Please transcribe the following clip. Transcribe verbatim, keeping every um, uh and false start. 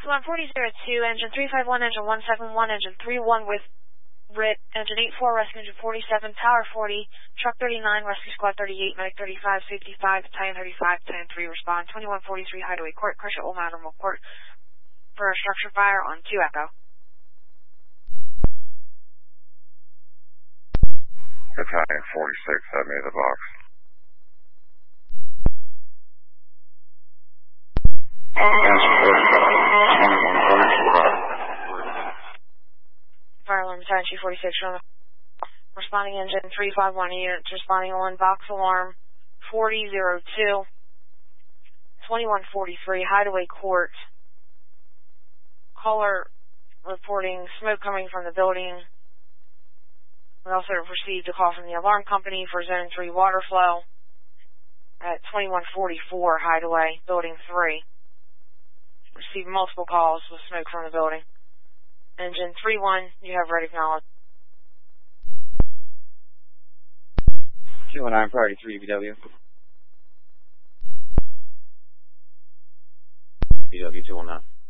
one forty zero two, engine three five one, engine one seven one, engine three one with R I T, engine eight four, rescue engine forty-seven, tower forty, truck thirty-nine, rescue squad thirty-eight, medic thirty-five, safety five, battalion thirty-five, battalion three, respond, twenty-one forty-three, Hideaway Court, Kershaw Old Admiral Court, for a structure fire on two Echo. Battalion forty-six, have me in the box. Fire alarm, Battalion Chief forty-six, from the responding engine three five one units, responding on box alarm forty zero two, twenty-one forty-three, Hideaway Court. Caller reporting smoke coming from the building. We also received a call from the alarm company for zone three water flow at twenty-one forty-four, Hideaway, building three. Received multiple calls with smoke from the building. Engine three one, you have red acknowledged. two one nine, priority three, B W. B W two one nine.